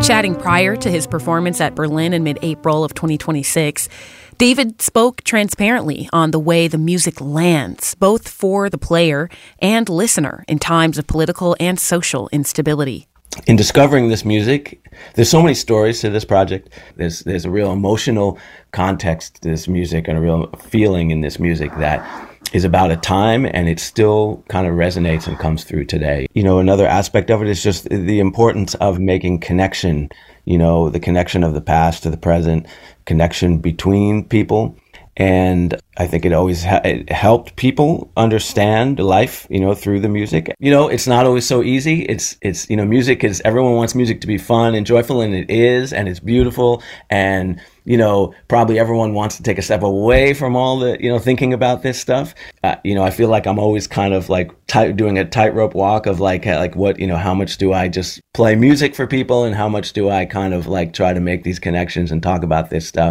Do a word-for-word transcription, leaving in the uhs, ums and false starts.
Chatting prior to his performance at Berlin in mid-April of twenty twenty-six, David spoke transparently on the way the music lands, both for the player and listener in times of political and social instability. In discovering this music, there's so many stories to this project. There's there's a real emotional context to this music and a real feeling in this music that is about a time, and it still kind of resonates and comes through today. You know, another aspect of it is just the importance of making connection, you know, the connection of the past to the present, connection between people. And I think it always ha- it helped people understand life, you know, through the music. You know, it's not always so easy. It's, it's, you know, music is, everyone wants music to be fun and joyful, and it is, and it's beautiful. And, you know, probably everyone wants to take a step away from all the, you know, thinking about this stuff. Uh, you know, I feel like I'm always kind of like tight, doing a tightrope walk of like, like what, you know, how much do I just play music for people and how much do I kind of like try to make these connections and talk about this stuff.